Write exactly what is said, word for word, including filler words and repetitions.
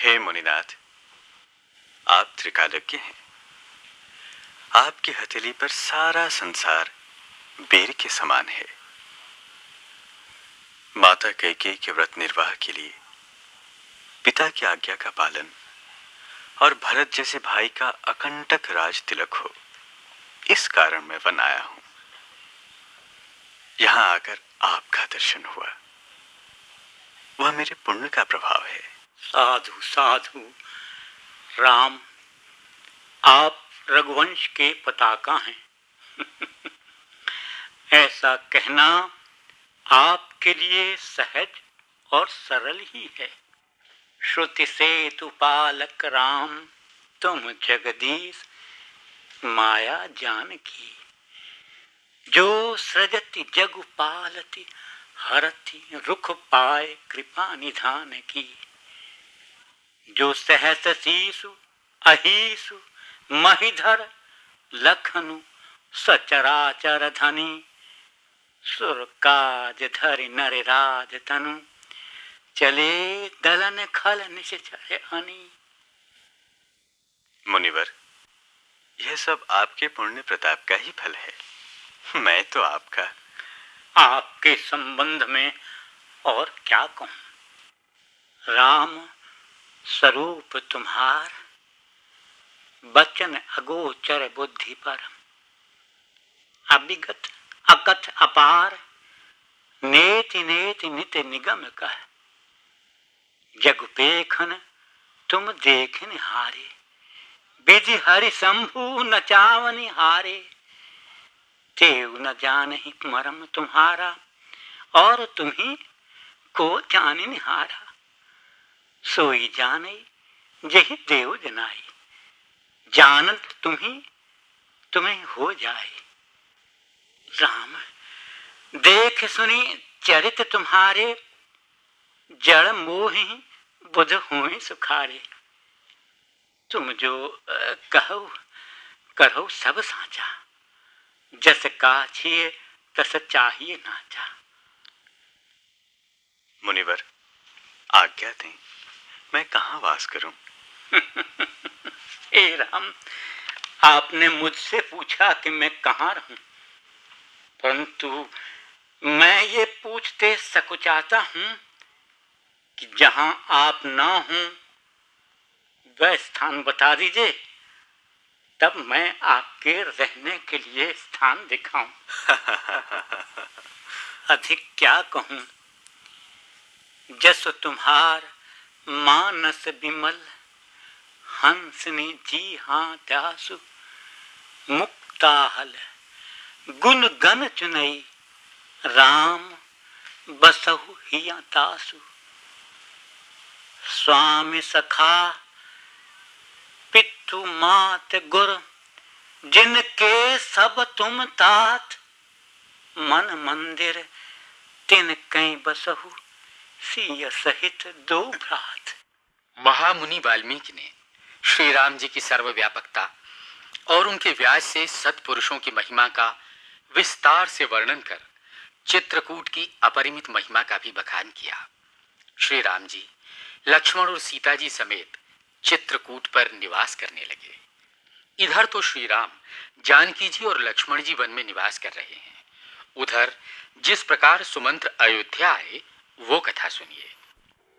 हे मुनिनाथ, आप त्रिकालज्ञ हैं। आपकी हथेली पर सारा संसार बेर के समान है। माता कैकेयी के व्रत निर्वाह के लिए पिता की आज्ञा का पालन और भरत जैसे भाई का अकंटक राज तिलक हो, इस कारण मैं वन आया हूं। यहां आकर आपका दर्शन हुआ, वह मेरे पुण्य का प्रभाव है। साधु साधु, राम आप रघुवंश के पताका हैं। ऐसा कहना आपके लिए सहज और सरल ही है। श्रुति सेतु पालक राम, तुम जगदीश माया जानकी। जो सृजति जगु पालति, हरति रुख पाए कृपा निधान की। जो सहस शीशु अहीसु महिधर, लखनु सचराचर धनी। सुर काज धरि नर राज तनु, चले दलन खल निश्चर अनी। मुनिवर, यह सब आपके पुण्य प्रताप का ही फल है। मैं तो आपका आपके संबंध में और क्या कहूं। राम स्वरूप तुम्हार, बचन अगोचर बुद्धि पर। अभिगत अकथ अपार, नेति नेति नित निगम कह। जग पेखन तुम देखन हारे, विधि हरि शंभु नचावनि हारे। तेव न जानहि मरम तुम्हारा, और तुम्ही को जाननि हारा। सोई जाने जहि देव जनाई, जानत तुम्ही तुम्हें हो जाए। राम देख सुनी चरित तुम्हारे, जड़ मोहि बुध हुए सुखारे। तुम जो कहो करो सब साचा, जस काछिए तस चाहिए नाचा। मुनिवर, आज्ञा दें, मैं कहाँ वास करूं? हे राम, आपने मुझसे पूछा कि मैं कहाँ रहूं, परंतु मैं ये पूछते सकुचाता हूं कि जहां आप ना हों वह स्थान बता दीजिए, तब मैं आपके रहने के लिए स्थान दिखाऊं। अधिक क्या कहूं। जस तुम्हार मानस विमल, हंसनी जी हाँ त्यासु। मुक्ताहल गुण गण चुनई, राम बसहु हिया तासु। स्वामी सखा पितु मात गुर, जिनके सब तुम तात। मन मंदिर तिन कई बसहु, सिय सहित दो भ्रात। महामुनि वाल्मीकि ने श्री राम जी की सर्वव्यापकता और उनके व्यास से सत्पुरुषों की महिमा का विस्तार से वर्णन कर चित्रकूट की अपरिमित महिमा का भी बखान किया। श्री राम जी लक्ष्मण और सीता जी समेत चित्रकूट पर निवास करने लगे। इधर तो श्री राम जानकी जी और लक्ष्मण जी वन में निवास कर रहे हैं, उधर जिस प्रकार सुमंत्र अयोध्या आए वो कथा सुनिए।